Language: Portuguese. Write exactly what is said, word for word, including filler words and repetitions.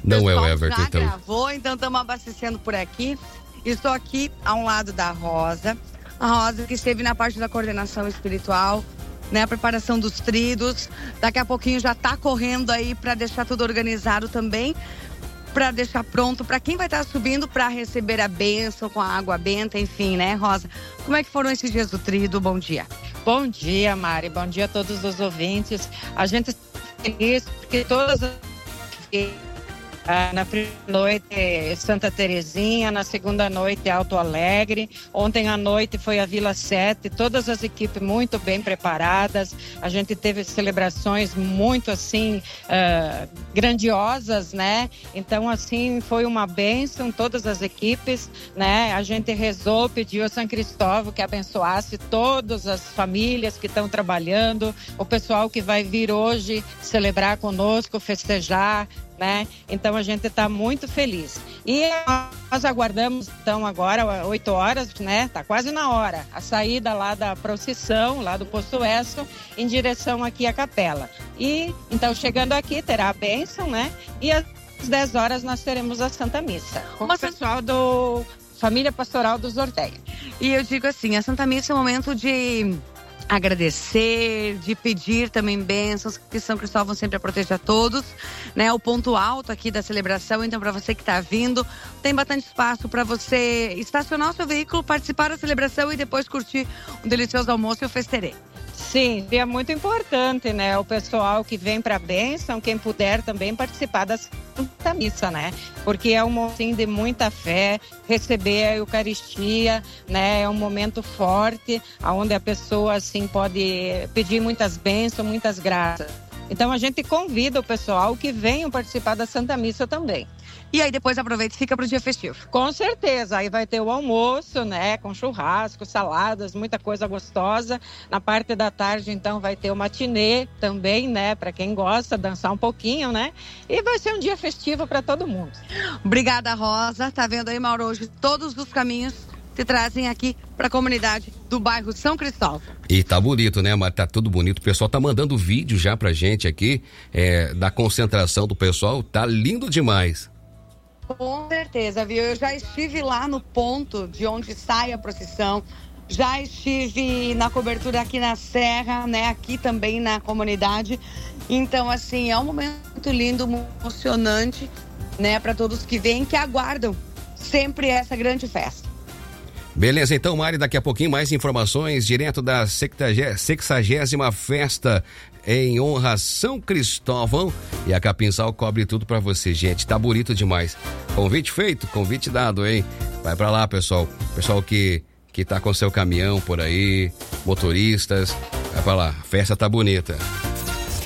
Não é o Everton, já então. gravou, então estamos abastecendo por aqui. Estou aqui ao lado da Rosa. A Rosa que esteve na parte da coordenação espiritual, né, a preparação dos tridos. Daqui a pouquinho já está correndo aí para deixar tudo organizado também, para deixar pronto para quem vai estar subindo para receber a bênção com a água benta, enfim, né, Rosa? Como é que foram esses dias do trido? Bom dia. Bom dia, Mari. Bom dia a todos os ouvintes. A gente está feliz porque todas as... Ah, na primeira noite Santa Terezinha, na segunda noite Alto Alegre, ontem à noite foi a Vila Sete, todas as equipes muito bem preparadas. A gente teve celebrações muito assim uh, grandiosas, né? Então assim foi uma bênção, todas as equipes, né? A gente rezou, pediu a São Cristóvão que abençoasse todas as famílias que estão trabalhando, o pessoal que vai vir hoje celebrar conosco, festejar, né? Então a gente está muito feliz. E nós aguardamos então agora oito horas, né? Tá quase na hora a saída lá da procissão, lá do Poço Esso, em direção aqui à capela. E então chegando aqui terá a bênção, né? E às dez horas nós teremos a Santa Missa com o pessoal do Família Pastoral dos Orteios. E eu digo assim, a Santa Missa é um momento de agradecer, de pedir também bênçãos, que São Cristóvão sempre proteja a todos, né? O ponto alto aqui da celebração, então para você que está vindo, tem bastante espaço para você estacionar o seu veículo, participar da celebração e depois curtir um delicioso almoço e o festerê. Sim, é muito importante, né? O pessoal que vem para a bênção, quem puder também participar da Santa Missa, né? Porque é um momento de muita fé, receber a Eucaristia, né? É um momento forte, onde a pessoa, assim, pode pedir muitas bênçãos, muitas graças. Então a gente convida o pessoal que venham participar da Santa Missa também. E aí depois aproveita e fica pro dia festivo. Com certeza, aí vai ter o almoço, né, com churrasco, saladas, muita coisa gostosa. Na parte da tarde, então, vai ter o matinê também, né, para quem gosta, dançar um pouquinho, né, e vai ser um dia festivo para todo mundo. Obrigada, Rosa. Tá vendo aí, Mauro, hoje todos os caminhos se trazem aqui para a comunidade do bairro São Cristóvão. E tá bonito, né, mas tá tudo bonito. O pessoal tá mandando vídeo já pra gente aqui, é, da concentração do pessoal, tá lindo demais. Com certeza, viu? Eu já estive lá no ponto de onde sai a procissão, já estive na cobertura aqui na Serra, né? Aqui também na comunidade. Então, assim, é um momento lindo, emocionante, né? Para todos que vêm, que aguardam sempre essa grande festa. Beleza, então, Mari, daqui a pouquinho mais informações direto da sexagésima festa em honra a São Cristóvão, e a Capinzal cobre tudo pra você, gente, tá bonito demais. Convite feito, convite dado, hein? Vai pra lá, pessoal, pessoal que, que tá com seu caminhão por aí, motoristas, vai pra lá, a festa tá bonita.